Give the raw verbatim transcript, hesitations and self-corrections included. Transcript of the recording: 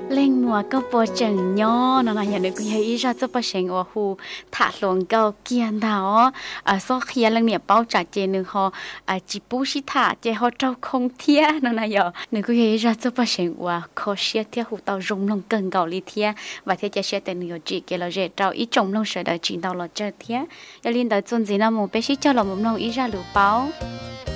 lên mùa có bò chừng nhỏ nó là nhà được cái ý ra cho bò sinh ở hồ thả luôn câu kiên đó à sau khi lần này bao trả tiền nữa họ à chỉ bù xí thả chỉ họ trâu không thia nó là giờ nữa cái ý ra cho bò sinh ở khó xia thia hồ tàu rung lông cần gạo li thia và thia chỉ xia tên nhiều chỉ cái là dễ trâu ý trồng lông sợi đời chỉ tàu là chơi thia giờ liên đời tuần gì nó một bé xí cho là một lông ý ra lửa bao